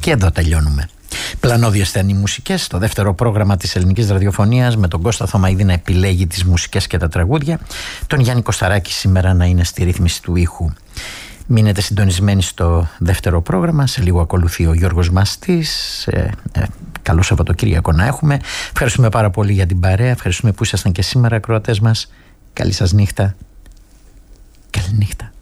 Και εδώ τελειώνουμε. Πλανώδιες θα είναι οι μουσικές, το δεύτερο πρόγραμμα της ελληνικής ραδιοφωνίας, με τον Κώστα Θωμαίδη να επιλέγει τις μουσικές και τα τραγούδια, τον Γιάννη Κωσταράκη σήμερα να είναι στη ρύθμιση του ήχου. Μείνετε συντονισμένοι στο δεύτερο πρόγραμμα. Σε λίγο ακολουθεί ο Γιώργος Μαστής. Καλό Σαββατοκύριακο να έχουμε. Ευχαριστούμε πάρα πολύ για την παρέα. Ευχαριστούμε που ήσασταν και σήμερα ακροατές μας. Καλή σας νύχτα. Καλή νύχτα.